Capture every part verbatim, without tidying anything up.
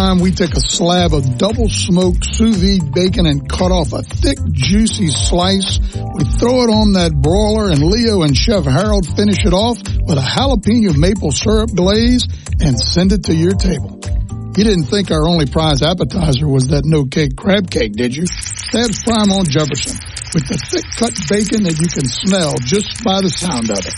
time we take a slab of double-smoked sous vide bacon and cut off a thick, juicy slice. We throw it on that broiler, and Leo and Chef Harold finish it off with a jalapeno maple syrup glaze and send it to your table. You didn't think our only prize appetizer was that no-cake crab cake, did you? That's Prime on Jefferson, with the thick-cut bacon that you can smell just by the sound of it.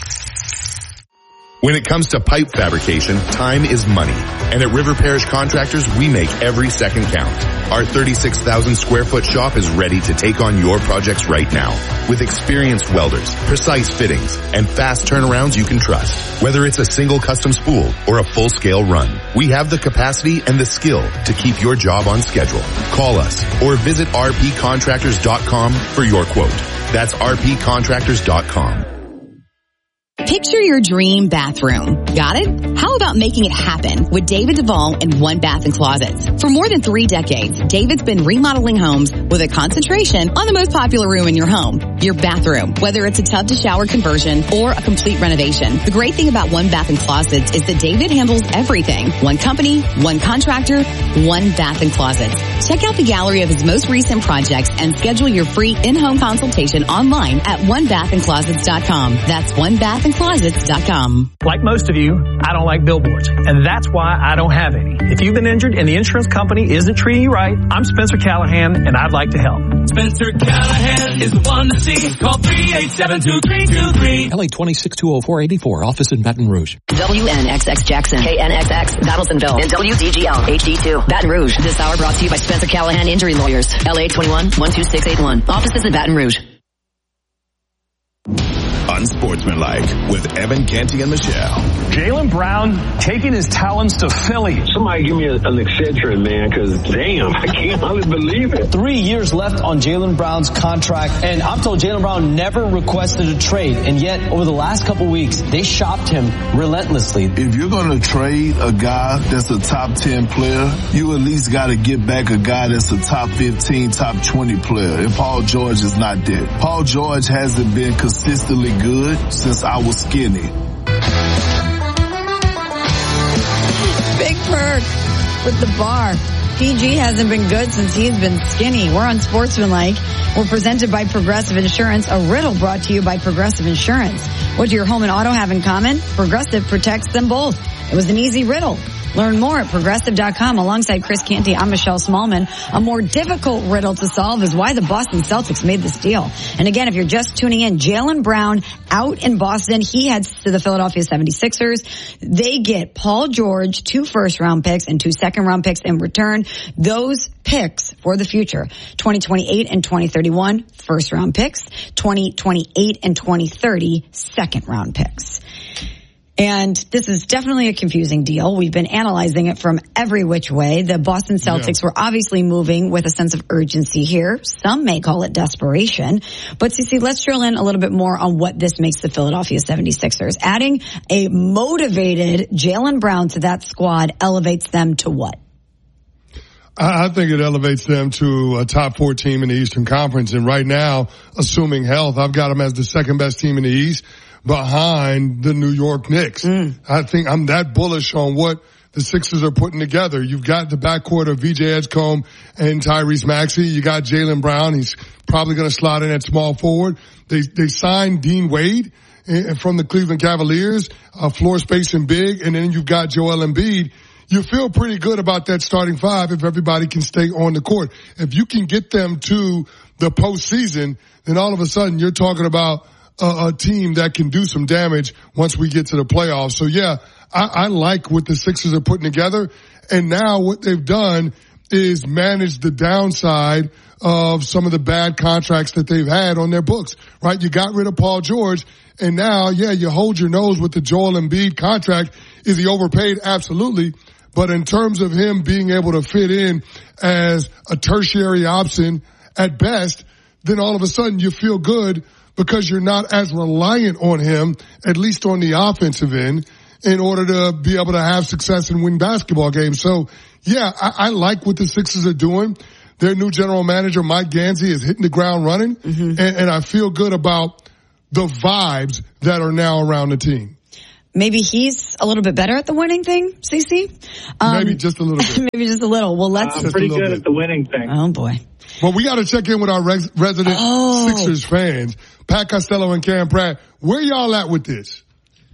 When it comes to pipe fabrication, time is money. And at River Parish Contractors, we make every second count. Our thirty-six thousand square foot shop is ready to take on your projects right now. With experienced welders, precise fittings, and fast turnarounds you can trust. Whether it's a single custom spool or a full-scale run, we have the capacity and the skill to keep your job on schedule. Call us or visit r p contractors dot com for your quote. That's r p contractors dot com. Picture your dream bathroom. Got it? How about making it happen with David Duvall and One Bath and Closets? For more than three decades, David's been remodeling homes with a concentration on the most popular room in your home, your bathroom, whether it's a tub to shower conversion or a complete renovation. The great thing about One Bath and Closets is that David handles everything. One company, one contractor, One Bath and Closets. Check out the gallery of his most recent projects and schedule your free in-home consultation online at one bath and closets dot com. That's one bath and closets dot com. Like most of you, I don't like billboards, and that's why I don't have any. If you've been injured and the insurance company isn't treating you right, I'm Spencer Callahan, and I'd like to help. Spencer Callahan is the one to see. Call three eight seven, two three two three. L A twenty-six two oh four eighty-four, office in Baton Rouge. W N X X Jackson, K N X X, Donaldsonville, and W D G L, H D two, Baton Rouge. This hour brought to you by Spencer Callahan Injury Lawyers, L A twenty-one, one two six eight one. Offices in Baton Rouge. Unsportsmanlike with Evan Canty and Michelle. Jaylen Brown taking his talents to Philly. Somebody give me a, an Excedrin, man, because damn, I can't hardly believe it. Three years left on Jaylen Brown's contract, and I'm told Jaylen Brown never requested a trade, and yet over the last couple weeks, they shopped him relentlessly. If you're going to trade a guy that's a top ten player, you at least got to get back a guy that's a top fifteen, top twenty player, and Paul George is not that. Paul George hasn't been consistently good since I was skinny. Big Perk with the bar. P G hasn't been good since he's been skinny. We're on Sportsmanlike. We're presented by Progressive Insurance. A riddle brought to you by Progressive Insurance. What do your home and auto have in common? Progressive protects them both. It was an easy riddle. Learn more at progressive dot com. Alongside Chris Canty, I'm Michelle Smallman. A more difficult riddle to solve is why the Boston Celtics made this deal. And again, if you're just tuning in, Jaylen Brown out in Boston. He heads to the Philadelphia seventy-sixers. They get Paul George, two first-round picks and two second-round picks in return. Those picks for the future, twenty twenty-eight and twenty thirty-one, first-round picks, twenty twenty-eight and twenty thirty, second-round picks. And this is definitely a confusing deal. We've been analyzing it from every which way. The Boston Celtics yeah. were obviously moving with a sense of urgency here. Some may call it desperation. But C C, let's drill in a little bit more on what this makes the Philadelphia seventy-sixers. Adding a motivated Jaylen Brown to that squad elevates them to what? I think it elevates them to a top four team in the Eastern Conference. And right now, assuming health, I've got them as the second best team in the East, behind the New York Knicks. Mm. I think I'm that bullish on what the Sixers are putting together. You've got the backcourt of V J Edgecombe and Tyrese Maxey. You got Jaylen Brown. He's probably going to slot in at small forward. They they signed Dean Wade from the Cleveland Cavaliers, uh, floor space and big, and then you've got Joel Embiid. You feel pretty good about that starting five if everybody can stay on the court. If you can get them to the postseason, then all of a sudden you're talking about A, a team that can do some damage once we get to the playoffs. So yeah, I, I like what the Sixers are putting together. And now what they've done is manage the downside of some of the bad contracts that they've had on their books, right? You got rid of Paul George, and now, yeah, you hold your nose with the Joel Embiid contract. Is he overpaid? Absolutely. But in terms of him being able to fit in as a tertiary option at best, then all of a sudden you feel good because you're not as reliant on him, at least on the offensive end, in order to be able to have success and win basketball games. So, yeah, I, I like what the Sixers are doing. Their new general manager, Mike Gansey, is hitting the ground running, mm-hmm. and, and I feel good about the vibes that are now around the team. maybe he's a little bit better at the winning thing, Cece? Um, maybe just a little bit. Maybe just a little. Well, let's. I'm pretty good bit. at the winning thing. Oh, boy. Well, we got to check in with our res- resident oh. Sixers fans, Pat Costello and Karen Pratt. Where y'all at with this?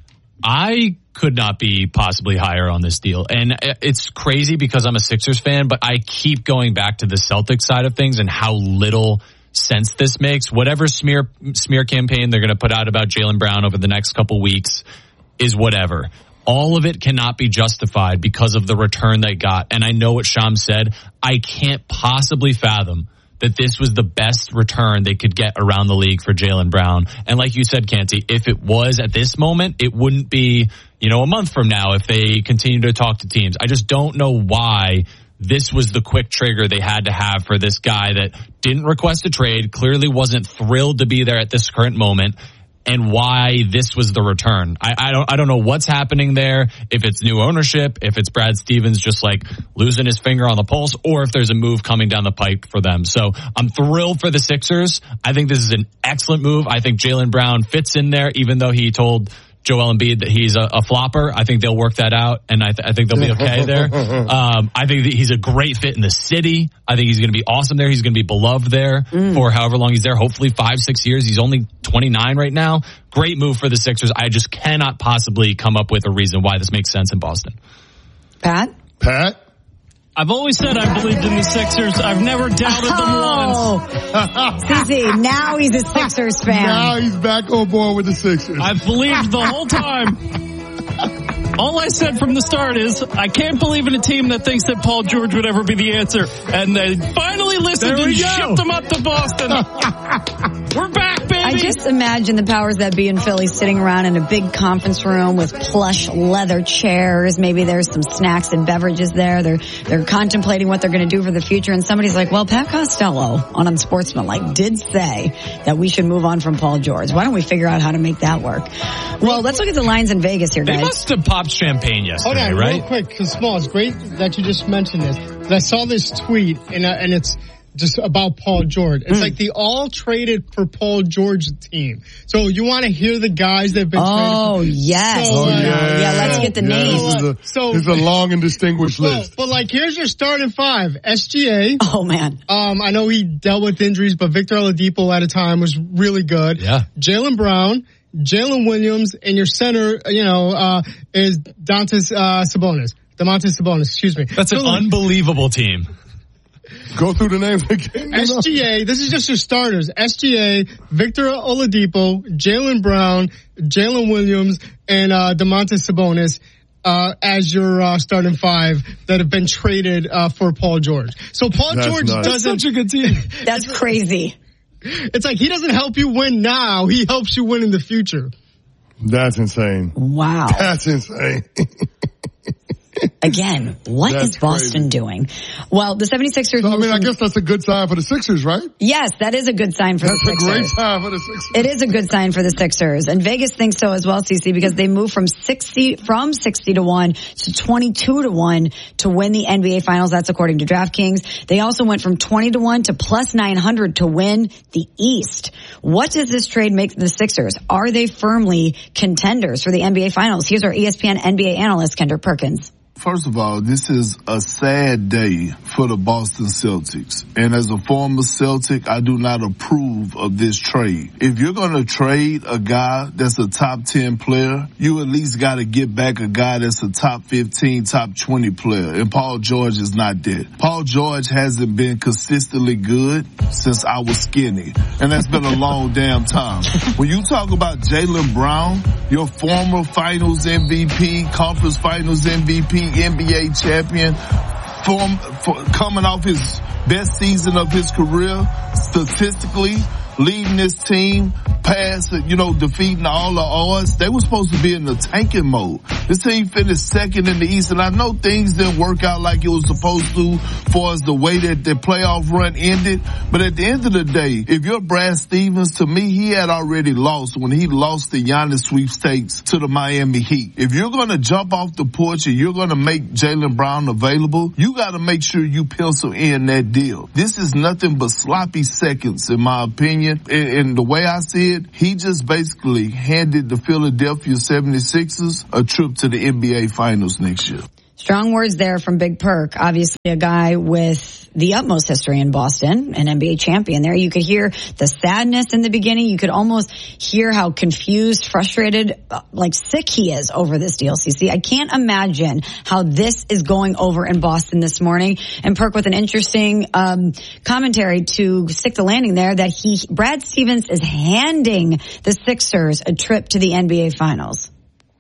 I could not be possibly higher on this deal. And it's crazy because I'm a Sixers fan, but I keep going back to the Celtics side of things and how little sense this makes. Whatever smear smear campaign they're going to put out about Jaylen Brown over the next couple weeks is whatever. All of it cannot be justified because of the return they got. And I know what Sham said. I can't possibly fathom that this was the best return they could get around the league for Jaylen Brown. And like you said, Canty, if it was at this moment, it wouldn't be, you know, a month from now if they continue to talk to teams. I just don't know why this was the quick trigger they had to have for this guy that didn't request a trade, clearly wasn't thrilled to be there at this current moment, and why this was the return. I, I don't I don't know what's happening there, if it's new ownership, if it's Brad Stevens just like losing his finger on the pulse, or if there's a move coming down the pipe for them. So I'm thrilled for the Sixers. I think this is an excellent move. I think Jaylen Brown fits in there, even though he told Joel Embiid that he's a, a flopper. I think they'll work that out, and I, th- I think they'll be okay there. Um, I think that he's a great fit in the city. I think he's going to be awesome there. He's going to be beloved there mm. for however long he's there, hopefully five, six years. He's only twenty-nine right now. Great move for the Sixers. I just cannot possibly come up with a reason why this makes sense in Boston. Pat? Pat? I've always said I believed in the Sixers. I've never doubted oh. them once. Cece, now he's a Sixers fan. Now he's back on board with the Sixers. I've believed the whole time. All I said from the start is, I can't believe in a team that thinks that Paul George would ever be the answer. And they finally listened and go. shipped him up to Boston. We're back, baby. I just imagine the powers that be in Philly sitting around in a big conference room with plush leather chairs. Maybe there's some snacks and beverages there. They're they're contemplating what they're going to do for the future. And somebody's like, well, Pat Costello on Unsportsmanlike did say that we should move on from Paul George. Why don't we figure out how to make that work? Well, let's look at the lines in Vegas here, guys. They must have popped champagne yesterday, Hold on, right? real quick, because Small, it's great that you just mentioned this. But I saw this tweet, and uh, and it's just about Paul George. It's mm. like the all traded for Paul George team. So you want to hear the guys that have been oh, traded for? Yes. So, oh, uh, yes. Yeah, let's get the yeah, names. This is a, so, this is a long and distinguished well, list. But like, here's your starting five. S G A. Oh, man. Um, I know he dealt with injuries, but Victor Oladipo at a time was really good. Yeah. Jaylen Brown, Jalen Williams, and your center, you know, uh, is Domantas uh, Sabonis. Domantas Sabonis, excuse me. That's so, an like, unbelievable team. Go through the names again. S G A, this is just your starters. S G A, Victor Oladipo, Jaylen Brown, Jalen Williams, and uh, Domantas Sabonis uh, as your uh, starting five that have been traded uh, for Paul George. So Paul That's George nice. doesn't... That's such a good team. That's crazy. It's like he doesn't help you win now. He helps you win in the future. That's insane. Wow. That's insane. Again, what that's is Boston crazy. doing? Well, the 76ers... So, I mean, I guess that's a good sign for the Sixers, right? Yes, that is a good sign for that's the Sixers. That's a great sign for the Sixers. It is a good sign for the Sixers. And Vegas thinks so as well, Cece, because they moved from sixty, from sixty to one to twenty-two to one to win the N B A Finals. That's according to DraftKings. They also went from twenty to one to plus nine hundred to win the East. What does this trade make the Sixers? Are they firmly contenders for the N B A Finals? Here's our E S P N N B A analyst, Kendrick Perkins. First of all, this is a sad day for the Boston Celtics. And as a former Celtic, I do not approve of this trade. If you're going to trade a guy that's a top ten player, you at least got to get back a guy that's a top fifteen, top twenty player. And Paul George is not that. Paul George hasn't been consistently good since I was skinny. And that's been a long damn time. When you talk about Jaylen Brown, your former finals M V P, conference finals M V P, N B A champion, form, for, coming off his best season of his career, statistically, leading this team past, you know, defeating all the odds. They were supposed to be in the tanking mode. This team finished second in the East, and I know things didn't work out like it was supposed to for as the way that the playoff run ended. But at the end of the day, if you're Brad Stevens, to me, he had already lost when he lost the Giannis sweepstakes to the Miami Heat. If you're going to jump off the porch and you're going to make Jaylen Brown available, you got to make sure you pencil in that deal. This is nothing but sloppy seconds, in my opinion. opinion, and, and the way I see it, he just basically handed the Philadelphia seventy-sixers a trip to the N B A Finals next year. Strong words there from Big Perk. Obviously a guy with the utmost history in Boston, an N B A champion there. You could hear the sadness in the beginning. You could almost hear how confused, frustrated, like sick he is over this deal, C C. I can't imagine how this is going over in Boston this morning. And Perk with an interesting um commentary to stick the landing there that he, Brad Stevens is handing the Sixers a trip to the N B A Finals.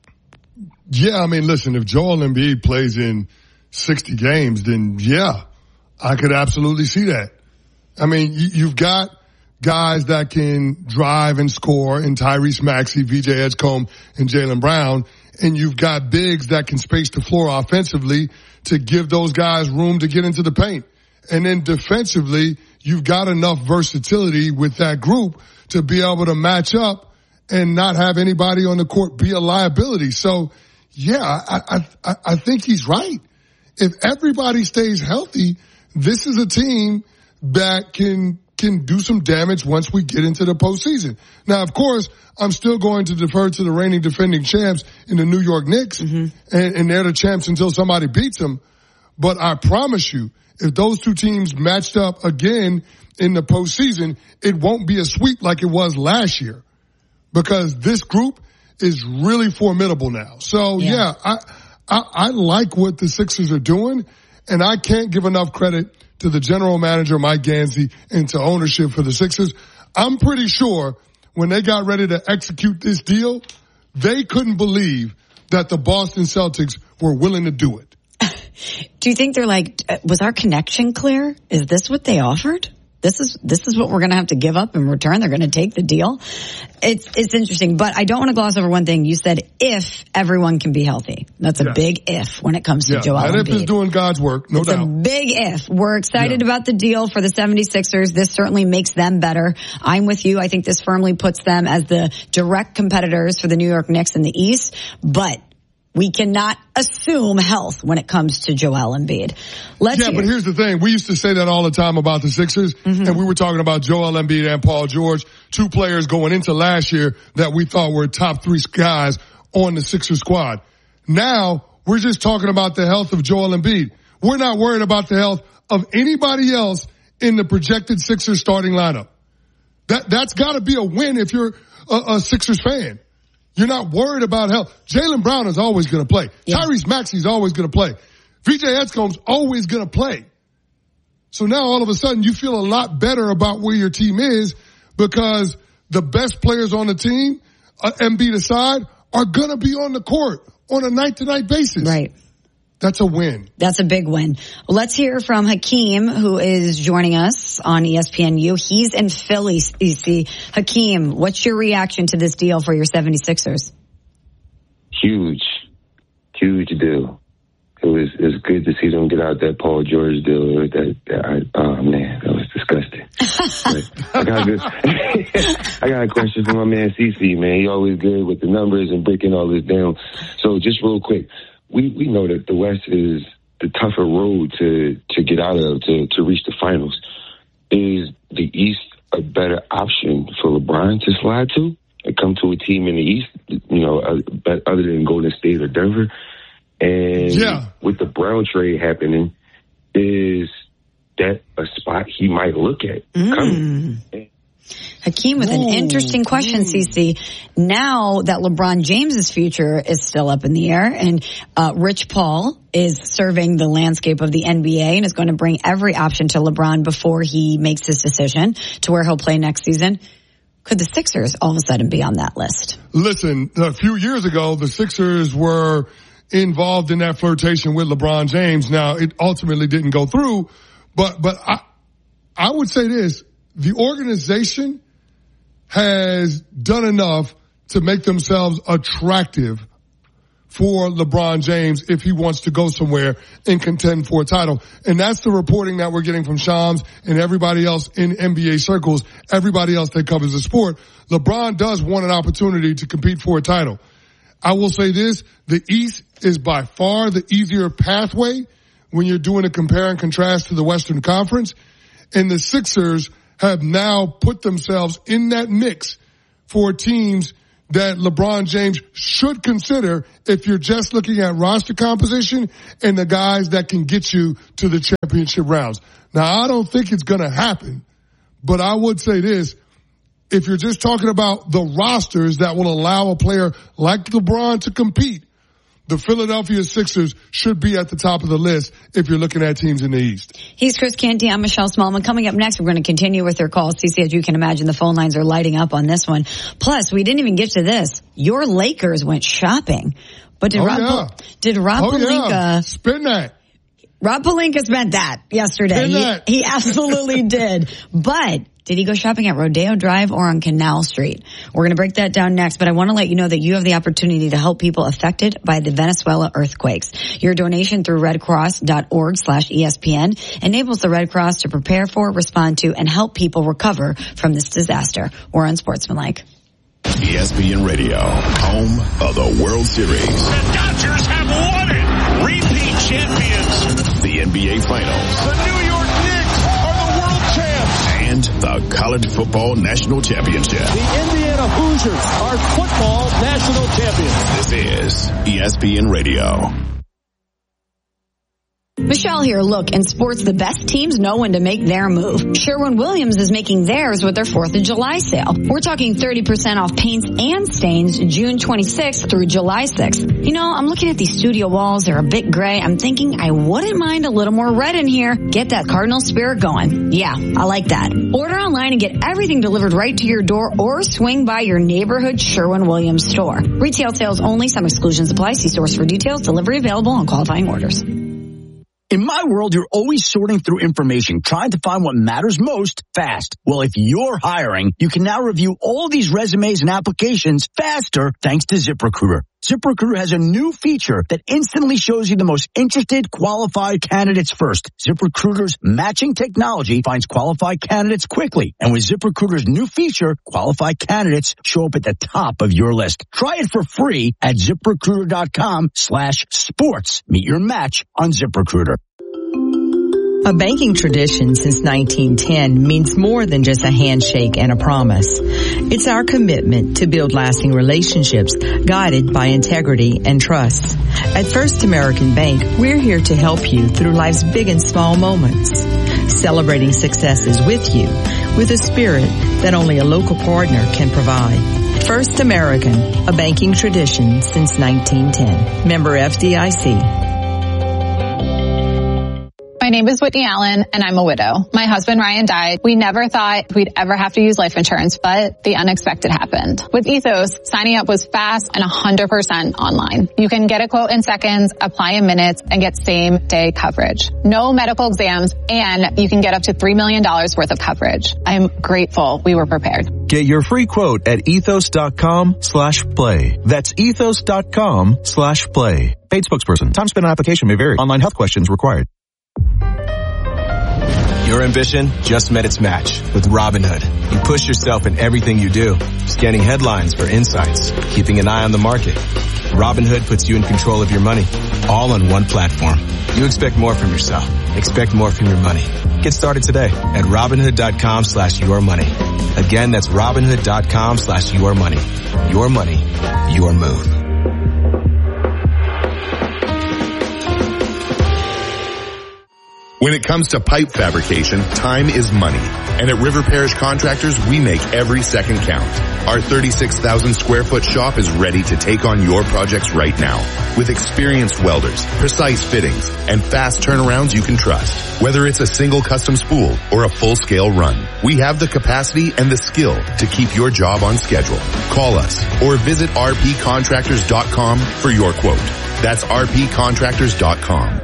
Yeah, I mean, listen, if Joel Embiid plays in sixty games, then yeah, I could absolutely see that. I mean, you've got guys that can drive and score in Tyrese Maxey, V J Edgecombe, and Jaylen Brown, and you've got bigs that can space the floor offensively to give those guys room to get into the paint. And then defensively, you've got enough versatility with that group to be able to match up and not have anybody on the court be a liability. So, yeah, I, I, I think he's right. If everybody stays healthy, this is a team that can, can do some damage once we get into the postseason. Now, of course, I'm still going to defer to the reigning defending champs in the New York Knicks, mm-hmm. and, and they're the champs until somebody beats them. But I promise you, if those two teams matched up again in the postseason, it won't be a sweep like it was last year, because this group is really formidable now. So yeah, yeah I, I, I like what the Sixers are doing, and I can't give enough credit to the general manager, Mike Gansey, and to ownership for the Sixers. I'm pretty sure when they got ready to execute this deal, they couldn't believe that the Boston Celtics were willing to do it. Do you think they're like, was our connection clear? Is this what they offered? This is, this is what we're going to have to give up in return. They're going to take the deal. It's, it's interesting, but I don't want to gloss over one thing. You said if everyone can be healthy. That's a yes. big if when it comes to yeah. Joel Embiid. And if is doing God's work, no it's doubt. It's a big if. We're excited yeah. about the deal for the seventy-sixers. This certainly makes them better. I'm with you. I think this firmly puts them as the direct competitors for the New York Knicks in the East, but we cannot assume health when it comes to Joel Embiid. Let's yeah, hear. but here's the thing. We used to say that all the time about the Sixers, mm-hmm. and we were talking about Joel Embiid and Paul George, two players going into last year that we thought were top three guys on the Sixers squad. Now, we're just talking about the health of Joel Embiid. We're not worried about the health of anybody else in the projected Sixers starting lineup. That, that's gotta be a win if you're a, a Sixers fan. You're not worried about health. Jaylen Brown is always going to play. Yeah. Tyrese Maxey is always going to play. V J Edgecombe's always going to play. So now all of a sudden you feel a lot better about where your team is, because the best players on the team, uh, Embiid aside, are going to be on the court on a night-to-night basis. Right. That's a win. That's a big win. Let's hear from Hakeem, who is joining us on E S P N U. He's in Philly, you see. Hakeem, what's your reaction to this deal for your seventy-sixers? Huge. Huge deal. It was, it was good to see them get out that Paul George deal. That, that I, oh, man, that was disgusting. I, got a good, I got a question for my man C C, man. He always good with the numbers and breaking all this down. So just real quick. We, we know that the West is the tougher road to, to get out of, to, to reach the finals. Is the East a better option for LeBron to slide to and come to a team in the East, you know, other than Golden State or Denver? And yeah. with the Brown trade happening, is that a spot he might look at mm. coming? Hakeem with an Ooh. interesting question, Cece. Now that LeBron James's future is still up in the air, and uh, Rich Paul is serving the landscape of the N B A and is going to bring every option to LeBron before he makes his decision to where he'll play next season, could the Sixers all of a sudden be on that list? Listen, a few years ago, the Sixers were involved in that flirtation with LeBron James. Now, it ultimately didn't go through, but but I I would say this. The organization has done enough to make themselves attractive for LeBron James if he wants to go somewhere and contend for a title. And that's the reporting that we're getting from Shams and everybody else in N B A circles, everybody else that covers the sport. LeBron does want an opportunity to compete for a title. I will say this, the East is by far the easier pathway when you're doing a compare and contrast to the Western Conference. And the Sixers have now put themselves in that mix for teams that LeBron James should consider if you're just looking at roster composition and the guys that can get you to the championship rounds. Now, I don't think it's going to happen, but I would say this. If you're just talking about the rosters that will allow a player like LeBron to compete, the Philadelphia Sixers should be at the top of the list if you're looking at teams in the East. He's Chris Canty. I'm Michelle Smallman. Coming up next, we're going to continue with your calls. C C, as you can imagine, the phone lines are lighting up on this one. Plus, we didn't even get to this. Your Lakers went shopping. But did oh, Rob, yeah. did Rob oh, Pelinka... Yeah. Spin that. Rob Pelinka spent that yesterday. That. He, he absolutely did. But did he go shopping at Rodeo Drive or on Canal Street? We're going to break that down next, but I want to let you know that you have the opportunity to help people affected by the Venezuela earthquakes. Your donation through redcross.org slash ESPN enables the Red Cross to prepare for, respond to, and help people recover from this disaster. We're on Sportsmanlike. E S P N Radio, home of the World Series. The Dodgers have won it! Repeat champions! The N B A Finals. The New York Knicks are the world champs! And the College Football National Championship. The Indiana Hoosiers are football national champions. This is E S P N Radio. Michelle here. Look, in sports, the best teams know when to make their move. Sherwin-Williams is making theirs with their fourth of July sale. We're talking thirty percent off paints and stains June twenty-sixth through July sixth. You know, I'm looking at these studio walls. They're a bit gray. I'm thinking I wouldn't mind a little more red in here. Get that Cardinal spirit going. Yeah, I like that. Order online and get everything delivered right to your door or swing by your neighborhood Sherwin-Williams store. Retail sales only. Some exclusions apply. See stores for details. Delivery available on qualifying orders. In my world, you're always sorting through information, trying to find what matters most fast. Well, if you're hiring, you can now review all these resumes and applications faster thanks to ZipRecruiter. ZipRecruiter has a new feature that instantly shows you the most interested, qualified candidates first. ZipRecruiter's matching technology finds qualified candidates quickly. And with ZipRecruiter's new feature, qualified candidates show up at the top of your list. Try it for free at ZipRecruiter.com slash sports. Meet your match on ZipRecruiter. A banking tradition since nineteen ten means more than just a handshake and a promise. It's our commitment to build lasting relationships guided by integrity and trust. At First American Bank, we're here to help you through life's big and small moments, celebrating successes with you with a spirit that only a local partner can provide. First American, a banking tradition since nineteen ten. Member F D I C. My name is Whitney Allen, and I'm a widow. My husband, Ryan, died. We never thought we'd ever have to use life insurance, but the unexpected happened. With Ethos, signing up was fast and one hundred percent online. You can get a quote in seconds, apply in minutes, and get same-day coverage. No medical exams, and you can get up to three million dollars worth of coverage. I'm grateful we were prepared. Get your free quote at ethos.com slash play. That's ethos.com slash play. Paid spokesperson. Time spent on application may vary. Online health questions required. Your ambition just met its match with Robinhood. You push yourself in everything you do, scanning headlines for insights, keeping an eye on the market. Robinhood puts you in control of your money, all on one platform. You expect more from yourself. Expect more from your money. Get started today at Robinhood.com slash your money. Again, that's Robinhood.com slash your money. Your money, your move. When it comes to pipe fabrication, time is money. And at River Parish Contractors, we make every second count. Our thirty-six thousand square foot shop is ready to take on your projects right now. With experienced welders, precise fittings, and fast turnarounds you can trust. Whether it's a single custom spool or a full-scale run, we have the capacity and the skill to keep your job on schedule. Call us or visit r p contractors dot com for your quote. That's r p contractors dot com.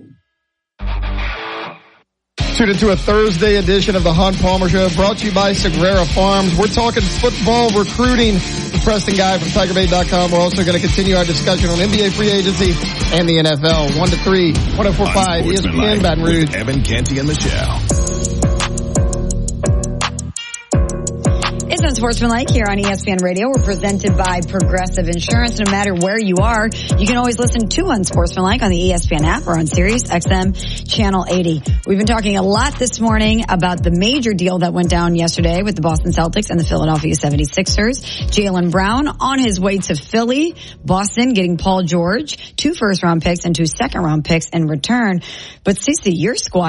Tuned into a Thursday edition of the Hunt Palmer Show, brought to you by Sagrera Farms. We're talking football recruiting with Preston Guy from Tiger Bait dot com. We're also going to continue our discussion on N B A free agency and the N F L. One to three, one oh four point five, E S P N Baton Rouge. Evan Canty and Michelle. Plus, Unsportsmanlike here on E S P N Radio. We're presented by Progressive Insurance. No matter where you are, you can always listen to Unsportsmanlike on the E S P N app or on Sirius X M Channel eighty. We've been talking a lot this morning about the major deal that went down yesterday with the Boston Celtics and the Philadelphia seventy-sixers. Jaylen Brown on his way to Philly. Boston getting Paul George, two first-round picks and two second-round picks in return. But Cece, your squad